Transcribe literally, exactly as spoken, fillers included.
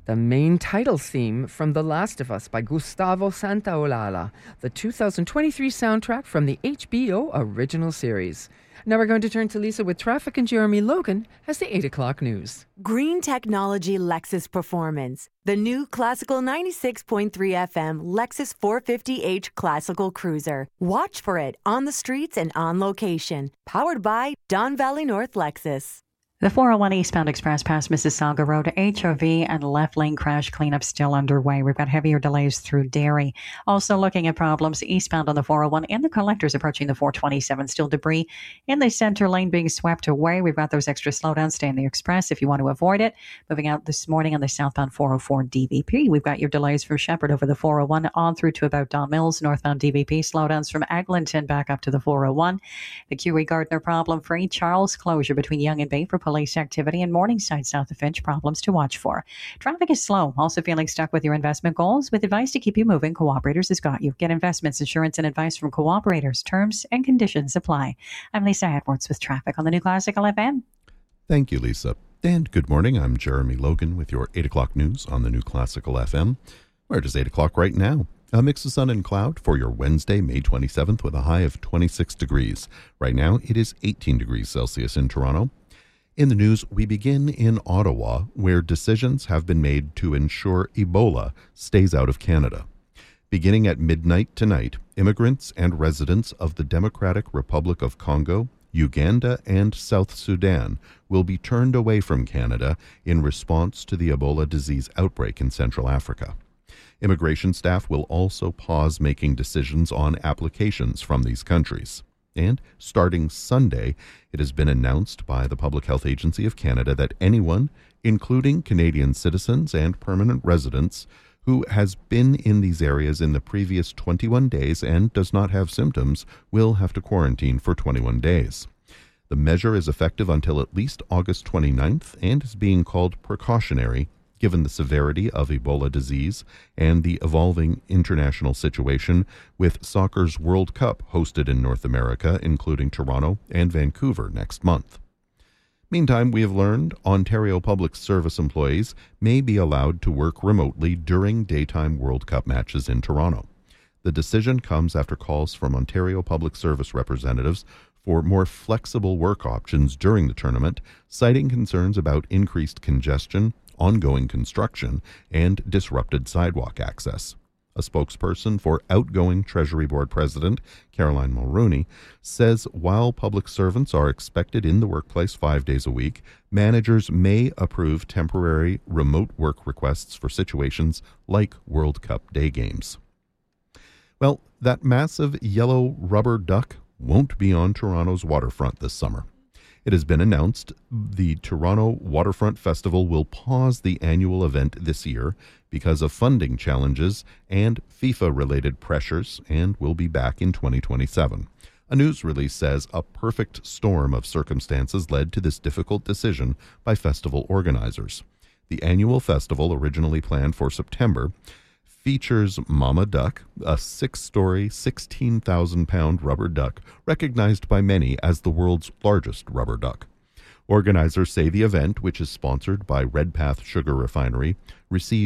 the main title theme from The Last of Us by Gustavo Santaolalla, the two thousand twenty-three soundtrack from the H B O original series. Now we're going to turn to Lisa with traffic, and Jeremy Logan has the eight o'clock news. Green Technology Lexus Performance. The new classical ninety-six point three F M Lexus four fifty H classical cruiser. Watch for it on the streets and on location. Powered by Don Valley North Lexus. The four oh one eastbound express past Mississauga Road, H O V and left lane crash cleanup still underway. We've got heavier delays through Derry. Also looking at problems eastbound on the four oh one and the collectors approaching the four twenty-seven. Still debris in the center lane being swept away. We've got those extra slowdowns. Stay in the express if you want to avoid it. Moving out this morning on the southbound four oh four D V P. We've got your delays from Shepherd over the four oh one on through to about Don Mills. Northbound D V P slowdowns from Eglinton back up to the four oh one. The Q E Gardner problem free. Charles closure between Young and Bay for police activity, and Morningside south of Finch problems to watch for. Traffic is slow. Also feeling stuck with your investment goals? With advice to keep you moving, Cooperators has got you. Get investments, insurance, and advice from Cooperators. Terms and conditions apply. I'm Lisa Edwards with traffic on the New Classical F M. Thank you, Lisa. And good morning. I'm Jeremy Logan with your eight o'clock news on the New Classical F M. Where it is eight o'clock right now. A mix of sun and cloud for your Wednesday, May twenty-seventh, with a high of twenty-six degrees. Right now, it is eighteen degrees Celsius in Toronto. In the news, we begin in Ottawa, where decisions have been made to ensure Ebola stays out of Canada. Beginning at midnight tonight, immigrants and residents of the Democratic Republic of Congo, Uganda, and South Sudan will be turned away from Canada in response to the Ebola disease outbreak in Central Africa. Immigration staff will also pause making decisions on applications from these countries. And starting Sunday, it has been announced by the Public Health Agency of Canada that anyone, including Canadian citizens and permanent residents, who has been in these areas in the previous twenty-one days and does not have symptoms will have to quarantine for twenty-one days. The measure is effective until at least August twenty-ninth and is being called precautionary, given the severity of Ebola disease and the evolving international situation with soccer's World Cup hosted in North America, including Toronto and Vancouver next month. Meantime, we have learned Ontario Public Service employees may be allowed to work remotely during daytime World Cup matches in Toronto. The decision comes after calls from Ontario Public Service representatives for more flexible work options during the tournament, citing concerns about increased congestion, ongoing construction, and disrupted sidewalk access. A spokesperson for outgoing Treasury Board President Caroline Mulroney says while public servants are expected in the workplace five days a week, managers may approve temporary remote work requests for situations like World Cup day games. Well, that massive yellow rubber duck won't be on Toronto's waterfront this summer. It has been announced the Toronto Waterfront Festival will pause the annual event this year because of funding challenges and FIFA-related pressures and will be back in twenty twenty-seven. A news release says a perfect storm of circumstances led to this difficult decision by festival organizers. The annual festival, originally planned for September, features Mama Duck, a six-story, sixteen thousand pound rubber duck recognized by many as the world's largest rubber duck. Organizers say the event, which is sponsored by Redpath Sugar Refinery, receives